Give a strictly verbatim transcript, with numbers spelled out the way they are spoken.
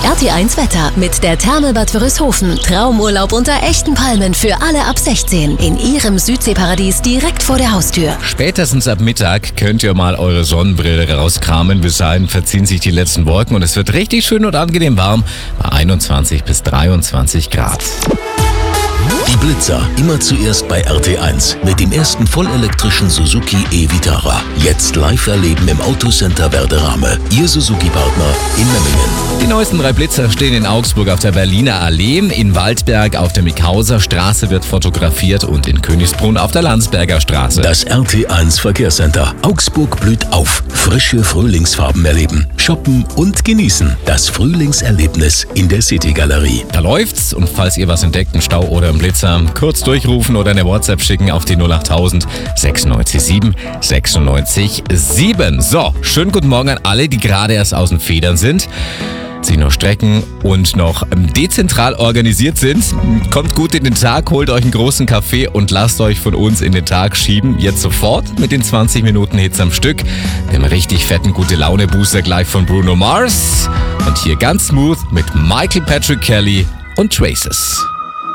R T eins Wetter mit der Therme Bad Wörishofen. Traumurlaub unter echten Palmen für alle ab sechzehn. In Ihrem Südseeparadies direkt vor der Haustür. Spätestens ab Mittag könnt ihr mal eure Sonnenbrille rauskramen. Bis dahin verziehen sich die letzten Wolken und es wird richtig schön und angenehm warm bei einundzwanzig bis dreiundzwanzig Grad. Die Blitzer, immer zuerst bei R T eins mit dem ersten vollelektrischen Suzuki e-Vitara. Jetzt live erleben im Autocenter Werderame. Ihr Suzuki-Partner in Memmingen. Die neuesten drei Blitzer stehen in Augsburg auf der Berliner Allee, in Waldberg auf der Mikauser Straße wird fotografiert und in Königsbrunn auf der Landsberger Straße. Das R T eins Verkehrscenter. Augsburg blüht auf. Frische Frühlingsfarben erleben, shoppen und genießen. Das Frühlingserlebnis in der City-Galerie. Da läuft's und falls ihr was entdeckt, einen Stau oder einen Blitzer, kurz durchrufen oder eine WhatsApp schicken auf die null achttausend sechsundneunzig sieben sechsundneunzig sieben. So, schönen guten Morgen an alle, die gerade erst aus den Federn sind, sich noch strecken und noch dezentral organisiert sind. Kommt gut in den Tag, holt euch einen großen Kaffee und lasst euch von uns in den Tag schieben. Jetzt sofort mit den zwanzig Minuten Hits am Stück, dem richtig fetten Gute-Laune-Booster gleich von Bruno Mars. Und hier ganz smooth mit Michael Patrick Kelly und Traces.